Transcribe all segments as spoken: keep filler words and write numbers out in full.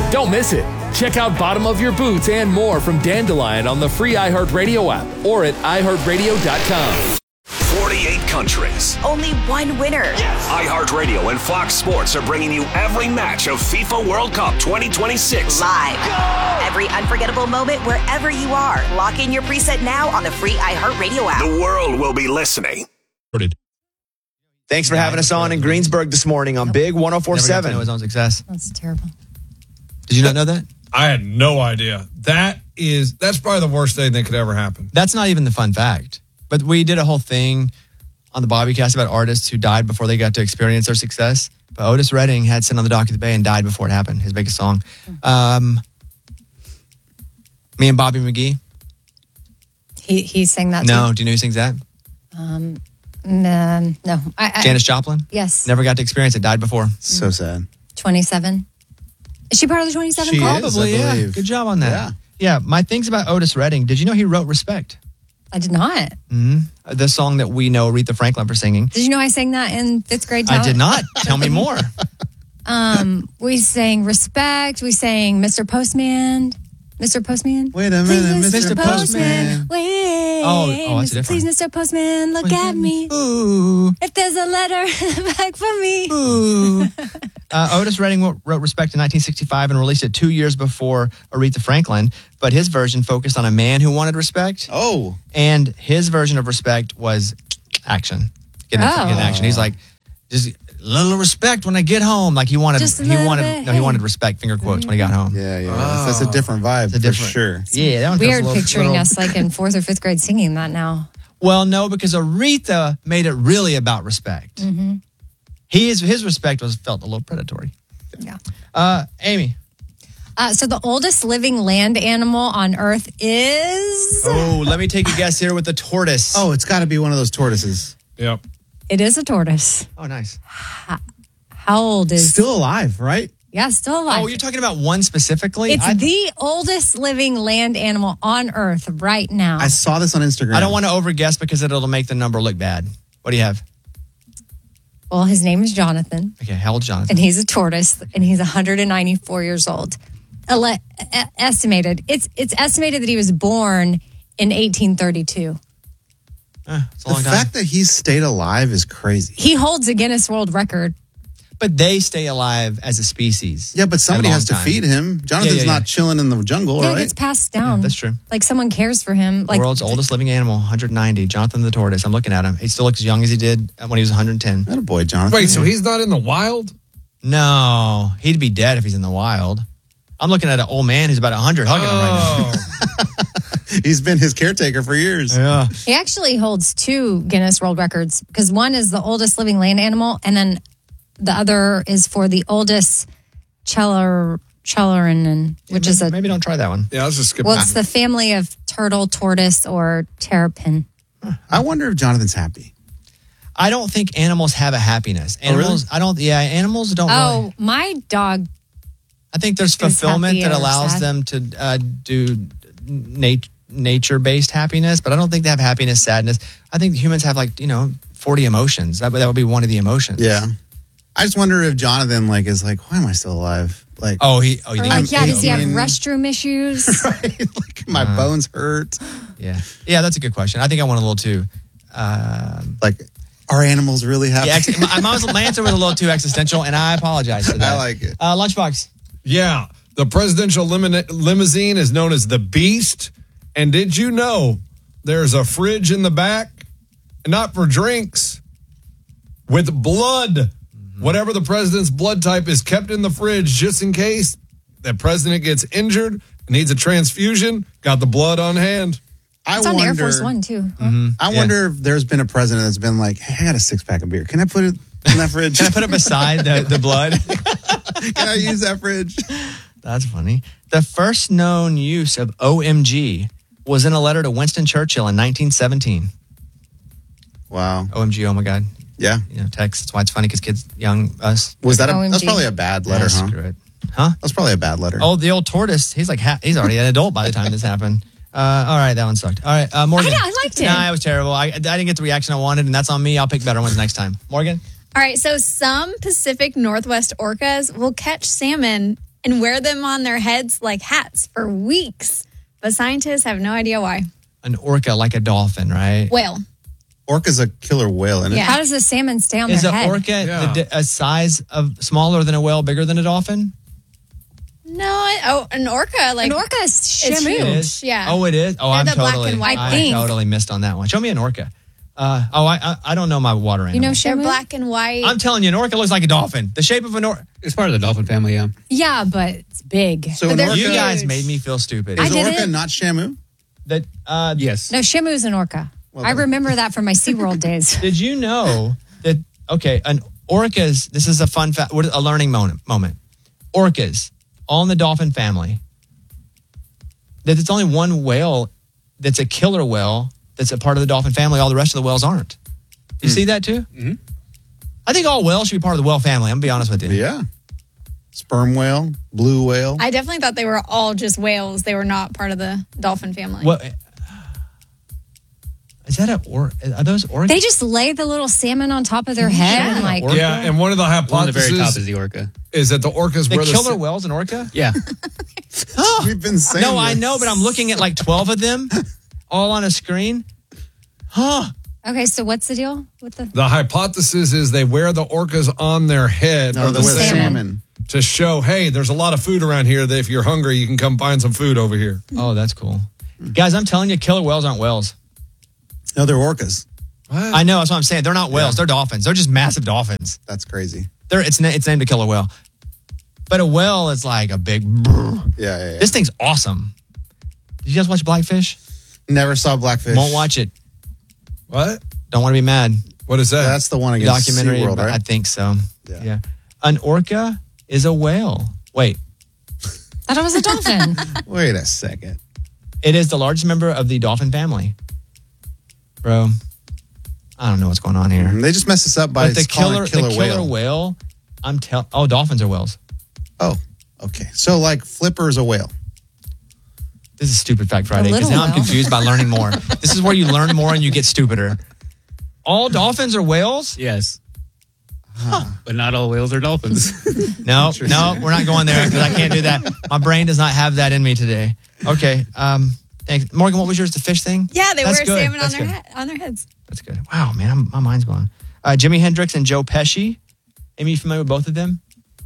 Don't miss it. Check out Bottom of Your Boots and more from Dandelion on the free iHeartRadio app or at i heart radio dot com. forty-eight countries. Only one winner. Yes. iHeartRadio and Fox Sports are bringing you every match of FIFA World Cup twenty twenty-six. Live. Go! Every unforgettable moment wherever you are. Lock in your preset now on the free iHeartRadio app. The world will be listening. Thanks for having us on in Greensburg this morning on Big one oh four point seven. Never got to know his own success. That's terrible. Did you not know that? I had no idea. That is, that's probably the worst thing that could ever happen. That's not even the fun fact. But we did a whole thing on the Bobbycast about artists who died before they got to experience their success. But Otis Redding had Sin on the Dock of the Bay and died before it happened, his biggest song. Um, me and Bobby McGee. He he sang that No, too? do you know who sings that? Um, no. no. I, I, Janis Joplin? Yes. Never got to experience it, died before. So sad. twenty-seven. Is she part of the twenty-seven She club? is, Probably, I yeah. believe. Good job on that. Yeah. Yeah, my things about Otis Redding. Did you know he wrote Respect? I did not. Mm-hmm. The song that we know Aretha Franklin for singing. Did you know I sang that in fifth grade I talent? did not. Tell me more. Um, we sang Respect. We sang Mister Postman. Mister Postman. Wait a Please, minute, Mister Mister Postman. Wait. Oh, oh, that's different. Please, Mister Postman, look at me. Ooh. If there's a letter in the back for me. Ooh. Uh, Otis Redding wrote, wrote Respect in nineteen sixty-five and released it two years before Aretha Franklin, but his version focused on a man who wanted respect. Oh. And his version of Respect was action. Getting, Oh. getting action. He's like, just a little respect when I get home. Like he wanted, Just a he little wanted, bit, no, he hey. waned respect, finger quotes, when he got home. Yeah, yeah. That's, that's a different vibe It's a for different- sure. Yeah, that one feels Weird a little- picturing little- us like in fourth or fifth grade singing that now. Well, no, because Aretha made it really about respect. Mm-hmm. He is, his respect was felt a little predatory. Yeah. Uh, Amy. Uh, so the oldest living land animal on Earth is... Oh, let me take a guess here with the tortoise. Oh, it's got to be one of those tortoises. Yep. It is a tortoise. Oh, nice. How old is... Still alive, right? Yeah, still alive. Oh, you're talking about one specifically? It's I, the oldest living land animal on Earth right now. I saw this on Instagram. I don't want to overguess because it'll make the number look bad. What do you have? Well, his name is Jonathan, Okay, how old Jonathan? and he's a tortoise, and he's one hundred ninety-four years old. Ele- e- estimated. It's it's estimated that he was born in eighteen thirty-two. Eh, it's a The long time. fact that he's stayed alive is crazy. He holds a Guinness World Record. But they stay alive as a species. Yeah, but somebody A long has to time. feed him. Jonathan's Yeah, yeah, yeah. not chilling in the jungle, Yeah, right? it gets passed down. Yeah, that's true. Like someone cares for him. The Like world's oldest living animal, one hundred ninety. Jonathan the tortoise. I'm looking at him. He still looks as young as he did when he was one hundred ten. That a boy, Jonathan. Wait, so he's not in the wild? No, he'd be dead if he's in the wild. I'm looking at an old man who's about one hundred hugging him right Oh. He's been his caretaker for years. now. Yeah. he actually holds two Guinness World Records because one is the oldest living land animal, and then the other is for the oldest Cheller Chellerinen, which maybe, is a maybe don't try that one. Yeah, let's just skip well, that. it's the family of turtle, tortoise, or terrapin. I wonder if Jonathan's happy. I don't think animals have a happiness. Oh, really? Animals, I don't. Yeah, animals don't. Oh, really. my dog. I think there's fulfillment happy that or allows sad? them to uh, do nat- nature-based happiness, but I don't think they have happiness, sadness. I think humans have like you know forty emotions. That would- that would be one of the emotions. Yeah. I just wonder if Jonathan like is like, why am I still alive? Like, Oh, he. Oh, you Or think? like, yeah, does he have eighteen. restroom issues? right? Like my Uh. bones hurt. Yeah, yeah. That's a good question. I think I want a little too. Um, Like, are animals really happy? yeah, ex- my, my, my answer was a little too existential, and I apologize for that. I like it. Uh, Lunchbox. Yeah, the presidential limine- limousine is known as the Beast. And did you know there's a fridge in the back, not for drinks, with blood? Mm-hmm. Whatever the president's blood type is kept in the fridge just in case the president gets injured and needs a transfusion. Got the blood on hand. I It's on wonder, Air Force One, too. Mm-hmm. I Yeah. wonder if there's been a president that's been like, hey, I got a six pack of beer. Can I put it in that fridge? Can I put it beside the, the blood? Can I use that fridge? That's funny. The first known use of O M G was in a letter to Winston Churchill in nineteen seventeen. Wow. O M G, oh my God. Yeah. You know, text. That's why it's funny because kids, young, us. Was that a, O M G. that's probably a bad letter, Yeah, huh? screw it. Huh? That's probably a bad letter. Oh, the old tortoise. He's like, ha- he's already an adult by the time this happened. Uh, all right, that one sucked. All right, uh, Morgan. I know, I liked it. Nah, it was terrible. I, I didn't get the reaction I wanted, and that's on me. I'll pick better ones next time. Morgan? All right, so some Pacific Northwest orcas will catch salmon and wear them on their heads like hats for weeks. But scientists have no idea why. An orca, like a dolphin, right? Whale. Orca's a killer whale, isn't it? Yeah. How does the salmon stay on Is their an head? orca Yeah. the, a size of smaller than a whale, bigger than a dolphin? No, oh, an orca like An orca is It's shamu. huge. It is? Yeah. Oh, it is? Oh, They're I'm the black totally, and white I things. totally missed on that one. Show me an orca. Uh, oh, I, I I don't know my water animal. You know They're shamu? black and white. I'm telling you, an orca looks like a dolphin. The shape of an orca. It's part of the dolphin family, yeah. Yeah, but it's big. So an They're orca, You guys huge. made me feel stupid. I is did orca it. not Shamu? That uh, Yes. No, shamu's an orca. Well, I then- remember that from my SeaWorld days. Did you know that? Okay, an orcas. This is a fun fact. What a learning moment. Moment. Orcas, all in the dolphin family. That it's only one whale that's a killer whale that's a part of the dolphin family. All the rest of the whales aren't. You see that too? Mm-hmm. I think all whales should be part of the whale family. I'm gonna be honest with you. Yeah. Sperm whale, blue whale. I definitely thought they were all just whales. They were not part of the dolphin family. What is that? A or are those orcas? They just lay the little salmon on top of their head and like. Orca? Yeah, and one of the On the very top hypotheses is the orca. is that the orcas the were the killer sa- whales an orca? Yeah. We've been saying No, I this. know, but I'm looking at like twelve of them, all on a screen. Huh? Okay, so what's the deal with the? The hypothesis is they wear the orcas on their head No, or the the salmon. salmon. to show, hey, there's a lot of food around here that if you're hungry, you can come find some food over here. Oh, that's cool, guys. I'm telling you, killer whales aren't whales. No, they're orcas. What? I know that's what I'm saying. They're not whales. They're dolphins. They're just massive dolphins. That's crazy. They're it's na- it's named a killer whale, but a whale is like a big. Yeah, yeah, yeah. This thing's awesome. Did you guys watch Blackfish? Never saw Blackfish. Won't watch it. What? Don't want to be mad. What is that? That's the one against Documentary. SeaWorld, but right? I think so. Yeah. yeah. An orca is a whale. Wait, I thought it was a dolphin. Wait a second. it is the largest member of the dolphin family. Bro, I don't know what's going on here. They just messed us up by But the calling killer, it killer the killer whale. whale. I'm tell. Oh, dolphins are whales. Oh, okay. So like Flipper's a whale. This is Stupid Fact Friday because little now I'm whale. confused by learning more. This is where you learn more and you get stupider. All dolphins are whales? Yes. But not all whales are dolphins. No, no, we're not going there because I can't do that. My brain does not have that in me today. Okay. Um, thanks. Morgan, what was yours? The fish thing? yeah, they That's wear good. salmon on That's their good. head, on their heads. That's good. Wow, man, I'm, my mind's blown. Uh, Jimi Hendrix and Joe Pesci. Amy, you familiar with both of them?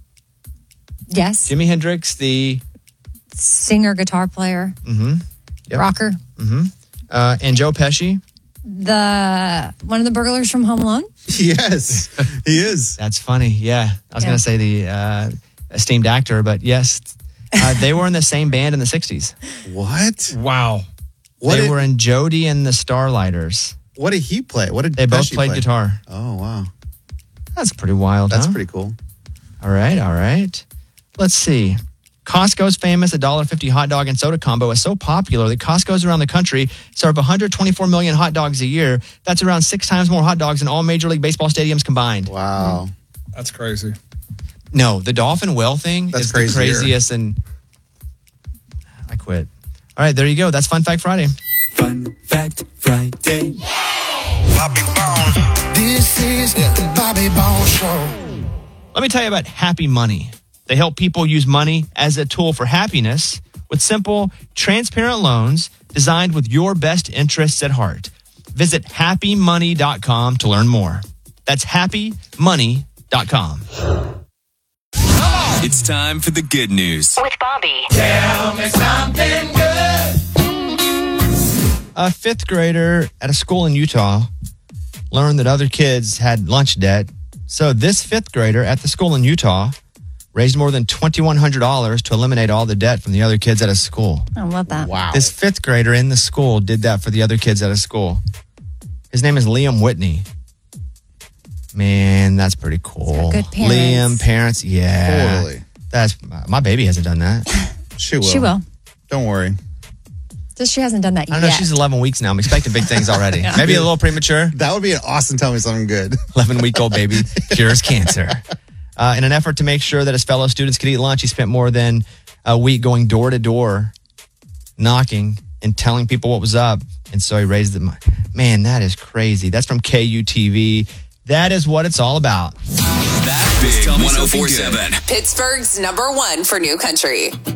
Yes, Jimi Hendrix, the singer, guitar player, Yep. rocker. uh, and Joe Pesci. The one of the burglars from Home Alone. Yes, he is. That's funny. Yeah, I was Yeah. going to say the uh, esteemed actor, but yes, uh, they were in the same band in the sixties. What? Wow. What they did, were in Jody and the Starlighters. what did he play? What did They both Pesci played play? guitar. Oh, wow. That's pretty wild. That's huh? pretty cool. All right, all right. Let's see. Costco's famous one dollar fifty hot dog and soda combo is so popular that Costco's around the country serve one hundred twenty-four million hot dogs a year. That's around six times more hot dogs than all Major League Baseball stadiums combined. Wow. That's crazy. No, the dolphin whale thing That's is the crazier. craziest, and I quit. All right, there you go. That's Fun Fact Friday. Fun Fact Friday. Bobby Bones. This is the Bobby Bones Show. Let me tell you about Happy Money. They help people use money as a tool for happiness with simple, transparent loans designed with your best interests at heart. Visit happy money dot com to learn more. That's happy money dot com. It's time for the good news. With Bobby. Tell me something good. A fifth grader at a school in Utah learned that other kids had lunch debt. So this fifth grader at the school in Utah raised more than twenty-one hundred dollars to eliminate all the debt from the other kids at his school. I love that. Wow. This fifth grader in the school did that for the other kids at his school. His name is Liam Whitney. Man, that's pretty cool. Good parents. Liam, parents, yeah. Totally. That's my baby hasn't done that. She will. She will. Don't worry. Just she hasn't done that I yet. don't know. She's eleven weeks now. I'm expecting big things already. Maybe a little premature. That would be an awesome tell me something good. eleven week old baby cures cancer. Uh, in an effort to make sure that his fellow students could eat lunch, he spent more than a week going door to door, knocking and telling people what was up. And so he raised the money. Man, that is crazy. That's from K U T V. That is what it's all about. That Big one oh four point seven. Pittsburgh's number one for new country.